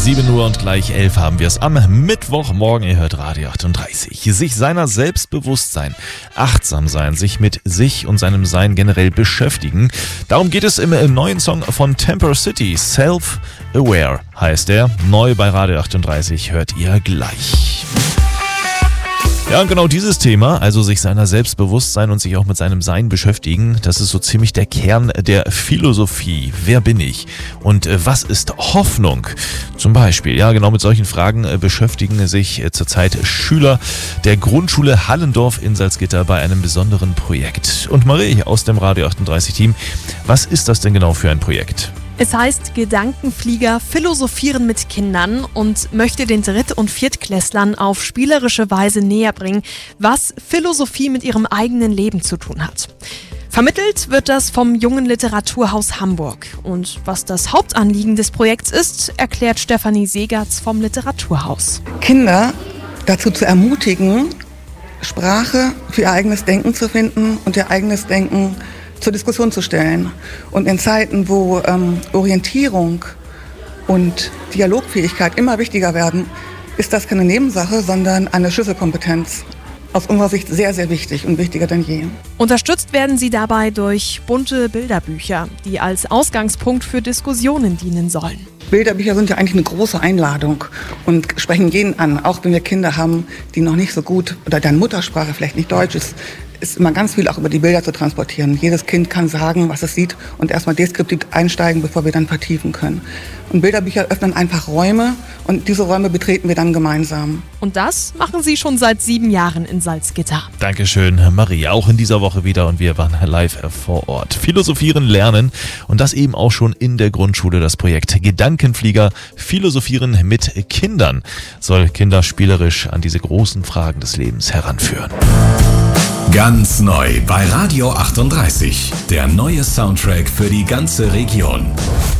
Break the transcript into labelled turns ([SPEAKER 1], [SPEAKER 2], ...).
[SPEAKER 1] 7 Uhr und gleich 11 haben wir es am Mittwochmorgen. Ihr hört Radio 38. Sich seiner selbst bewusst sein, achtsam sein, sich mit sich und seinem Sein generell beschäftigen. Darum geht es im neuen Song von Temper City. Self-Aware heißt er. Neu bei Radio 38 hört ihr gleich. Ja, und genau dieses Thema, also sich seiner selbst bewusst sein und sich auch mit seinem Sein beschäftigen, das ist so ziemlich der Kern der Philosophie. Wer bin ich? Und was ist Hoffnung? Zum Beispiel, ja, genau mit solchen Fragen beschäftigen sich zurzeit Schüler der Grundschule Hallendorf in Salzgitter bei einem besonderen Projekt. Und Marie aus dem Radio 38-Team, was ist das denn genau für ein Projekt?
[SPEAKER 2] Es heißt Gedankenflieger philosophieren mit Kindern und möchte den Dritt- und Viertklässlern auf spielerische Weise näher bringen, was Philosophie mit ihrem eigenen Leben zu tun hat. Vermittelt wird das vom Jungen Literaturhaus Hamburg. Und was das Hauptanliegen des Projekts ist, erklärt Stefanie Segertz vom Literaturhaus.
[SPEAKER 3] Kinder dazu zu ermutigen, Sprache für ihr eigenes Denken zu finden und ihr eigenes Denken zur Diskussion zu stellen. Und in Zeiten, wo Orientierung und Dialogfähigkeit immer wichtiger werden, ist das keine Nebensache, sondern eine Schlüsselkompetenz. Aus unserer Sicht sehr, sehr wichtig und wichtiger denn je.
[SPEAKER 2] Unterstützt werden sie dabei durch bunte Bilderbücher, die als Ausgangspunkt für Diskussionen dienen sollen.
[SPEAKER 3] Bilderbücher sind ja eigentlich eine große Einladung und sprechen jeden an, auch wenn wir Kinder haben, die noch nicht so gut oder deren Muttersprache vielleicht nicht Deutsch ist immer ganz viel auch über die Bilder zu transportieren. Jedes Kind kann sagen, was es sieht und erstmal deskriptiv einsteigen, bevor wir dann vertiefen können. Und Bilderbücher öffnen einfach Räume und diese Räume betreten wir dann gemeinsam.
[SPEAKER 2] Und das machen sie schon seit 7 Jahren in Salzgitter.
[SPEAKER 1] Dankeschön, Marie. Auch in dieser Woche wieder und wir waren live vor Ort. Philosophieren lernen und das eben auch schon in der Grundschule. Das Projekt Gedankenflieger Philosophieren mit Kindern soll Kinder spielerisch an diese großen Fragen des Lebens heranführen.
[SPEAKER 4] Ganz neu bei Radio 38. Der neue Soundtrack für die ganze Region.